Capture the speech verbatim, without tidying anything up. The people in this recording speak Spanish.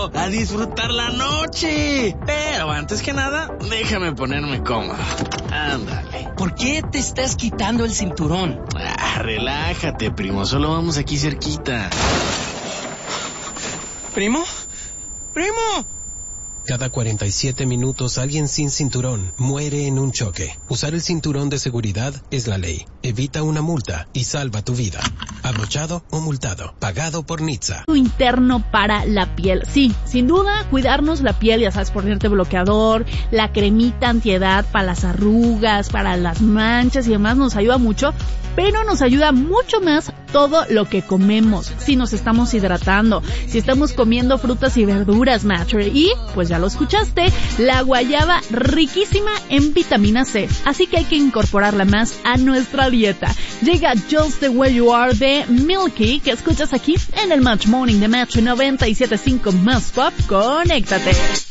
vámonos a disfrutar la noche. Pero antes que nada, déjame ponerme cómodo. Ándale. ¿Por qué te estás quitando el cinturón? Ah, relájate, primo, solo vamos aquí cerquita. ¿Primo? ¡Primo! Cada cuarenta y siete minutos alguien sin cinturón muere en un choque. Usar el cinturón de seguridad es la ley. Evita una multa y salva tu vida. Abrochado o multado. Pagado por N H T S A. Interno para la piel. Sí, sin duda, cuidarnos la piel, ya sabes, ponerte bloqueador, la cremita antiedad para las arrugas, para las manchas y demás nos ayuda mucho, pero nos ayuda mucho más todo lo que comemos. Si nos estamos hidratando, si estamos comiendo frutas y verduras, Matcher, y pues ya lo escuchaste, la guayaba riquísima en vitamina C, así que hay que incorporarla más a nuestra dieta. Llega Just the Way You Are de Milky, que escuchas aquí en el Match Morning de Match noventa y siete punto cinco Más Pop. Conéctate.